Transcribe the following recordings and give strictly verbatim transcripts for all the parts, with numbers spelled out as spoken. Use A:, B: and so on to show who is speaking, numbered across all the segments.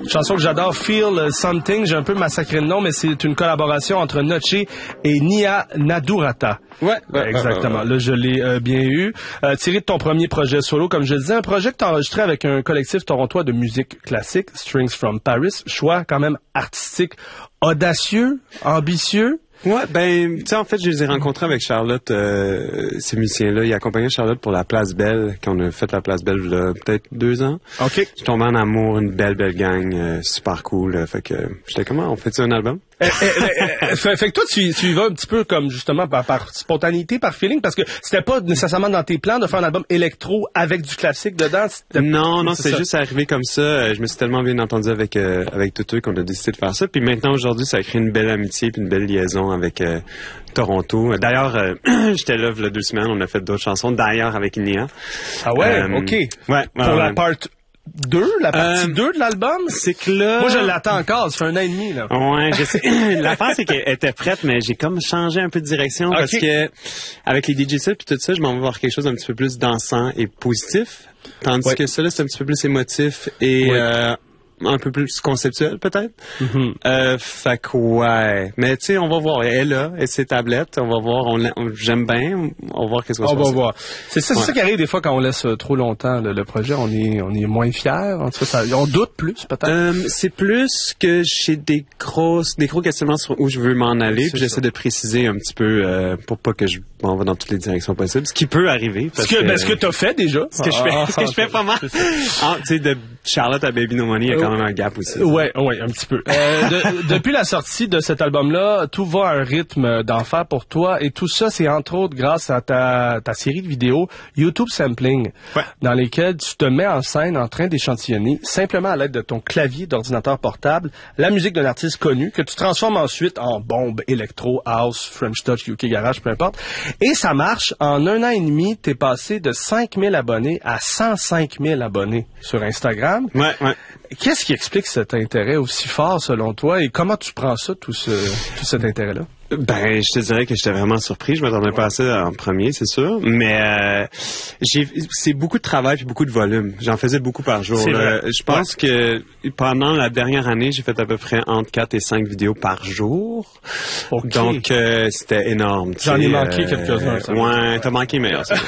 A: chanson que j'adore, Feel Something. J'ai un peu massacré le nom, mais c'est une collaboration entre Noche et Nia Nadurata.
B: Ouais, ouais,
A: exactement.
B: Ouais, ouais, ouais.
A: Là, je l'ai euh, bien eu. Euh, tiré de ton premier projet solo, comme je disais, un projet que tu as enregistré avec un collectif torontois de musique classique, Strings from Paris. Choix quand même artistique, audacieux, ambitieux.
B: Ouais, ben, tu sais, en fait, je les ai rencontrés avec Charlotte, euh, ces musiciens-là. Ils accompagnaient Charlotte pour la Place Belle, quand on a fait la Place Belle, il y a peut-être deux ans.
A: OK.
B: Je suis tombé en amour, une belle, belle gang, euh, super cool. Euh, fait que, j'étais comment, on fait-tu un album?
A: Eh, eh, eh, eh, fait, fait que toi, tu, tu y vas un petit peu comme, justement, par, par spontanéité, par feeling, parce que c'était pas nécessairement dans tes plans de faire un album électro avec du classique dedans.
B: Non, non, c'est,
A: c'est
B: juste arrivé comme ça. Je me suis tellement bien entendu avec, euh, avec tout eux qu'on a décidé de faire ça. Puis maintenant, aujourd'hui, ça a créé une belle amitié puis une belle liaison avec euh, Toronto. D'ailleurs, euh, j'étais là il y a deux semaines, on a fait d'autres chansons, d'ailleurs avec Nia.
A: Ah ouais,
B: euh,
A: OK.
B: Ouais. ouais
A: Pour
B: ouais,
A: la
B: ouais.
A: part deux, la partie
B: Euh,
A: deux de l'album?
B: C'est que là...
A: Moi, je l'attends encore, ça fait un an et demi, là.
B: Ouais, je sais. L'affaire, c'est qu'elle était prête, mais j'ai comme changé un peu de direction
A: okay.
B: parce que avec les D J sets et tout ça, je m'en vais voir quelque chose d'un petit peu plus dansant et positif. Tandis
A: ouais.
B: que ça, là, c'est un petit peu plus émotif et
A: ouais.
B: euh, un peu plus conceptuel, peut-être.
A: Mm-hmm.
B: Euh, fait que, ouais. Mais, tu sais, on va voir. Elle est là, et ses tablettes. On va voir. On, on, j'aime bien. On va voir qu'est-ce qu'on se passe.
A: On va voir. C'est ça,
B: ouais.
A: c'est ça qui arrive des fois quand on laisse euh, trop longtemps le, le projet. On est, on est moins fiers. En tout cas, ça, on doute plus, peut-être.
B: Euh, c'est plus que j'ai des grosses, des gros questionnements sur où je veux m'en aller. Puis j'essaie de préciser un petit peu euh, pour pas que je m'en va dans toutes les directions possibles. Ce qui peut arriver. Parce
A: ce que,
B: que,
A: ben, ce que t'as fait déjà.
B: Ce que je fais,
A: ah,
B: ce que je fais pas mal. Ah, tu sais, de Charlotte à Baby No Money, il y a quand même un gap aussi.
A: Ouais, ouais, un petit peu. Euh, de, depuis la sortie de cet album-là, tout va à un rythme d'enfer pour toi, et tout ça, c'est entre autres grâce à ta, ta série de vidéos YouTube Sampling,
B: ouais.
A: dans lesquelles tu te mets en scène en train d'échantillonner, simplement à l'aide de ton clavier d'ordinateur portable, la musique d'un artiste connu, que tu transformes ensuite en bombe, électro, house, French Touch, U K Garage, peu importe. Et ça marche. En un an et demi, t'es passé de cinq mille abonnés à cent cinq mille abonnés sur Instagram.
B: Ouais, ouais.
A: Qu'est-ce qui explique cet intérêt aussi fort selon toi, et comment tu prends ça, tout ce, tout cet intérêt-là?
B: Ben, je te dirais que j'étais vraiment surpris. Je m'attendais pas à ça en premier, c'est sûr. Mais euh, j'ai, c'est beaucoup de travail puis beaucoup de volume. J'en faisais beaucoup par jour. Là. Je pense ouais. que pendant la dernière année, j'ai fait à peu près entre quatre et cinq vidéos par jour. Okay. Donc, euh, c'était énorme.
A: J'en ai manqué euh, quelques-uns.
B: Ça ouais, t'as manqué meilleur. Ça.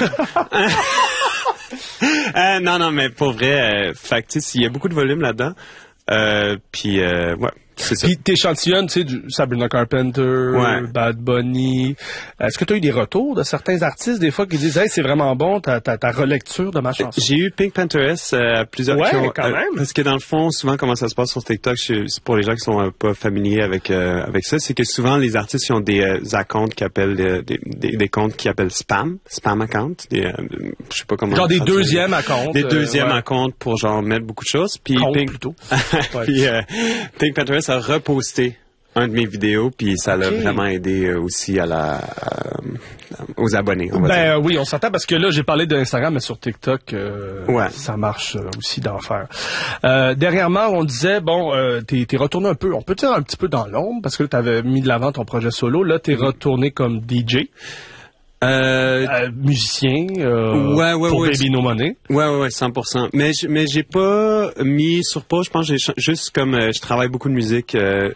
B: euh, non, non, mais pour vrai, euh, fait que, tu sais, il y a beaucoup de volume là-dedans. Euh, puis, euh, ouais.
A: Puis t'échantillonnes, tu sais, du Sabrina Carpenter,
B: ouais.
A: Bad Bunny. Est-ce que tu as eu des retours de certains artistes, des fois, qui disent « Hey, c'est vraiment bon, ta, ta, ta relecture de ma chanson ».
B: J'ai eu Pink Pantheress à euh, plusieurs
A: ouais,
B: qui ont,
A: quand même.
B: Euh, parce que dans le fond, souvent, comment ça se passe sur TikTok, c'est pour les gens qui sont euh, pas familiers avec euh, avec ça, c'est que souvent, les artistes ils ont des euh, accounts qui appellent euh, des, des, des comptes qui appellent spam, spam account, des, euh, je sais pas comment.
A: Genre des deuxièmes accounts.
B: Des deuxièmes
A: euh, ouais.
B: accounts pour genre mettre beaucoup de choses. Puis
A: Compte,
B: Pink,
A: plutôt.
B: puis euh, Pink Pantheress a reposté un de mes vidéos, puis ça l'a okay. vraiment aidé euh, aussi à la euh, aux abonnés. On va
A: ben
B: dire.
A: Euh, oui, on s'entend parce que là, j'ai parlé d'Instagram, mais sur TikTok, euh,
B: ouais.
A: ça marche euh, aussi d'enfer. Euh, dernièrement, on disait, bon, euh, t'es, t'es retourné un peu, on peut dire un petit peu dans l'ombre, parce que tu avais mis de l'avant ton projet solo. Là, t'es mm-hmm. retourné comme D J. Euh, euh, musicien euh,
B: ouais, ouais,
A: pour
B: ouais,
A: Baby No Money.
B: Ouais, ouais, ouais, cent pour cent. Mais, mais j'ai pas mis sur pause. Je pense que j'ai juste comme euh, je travaille beaucoup de musique. Euh,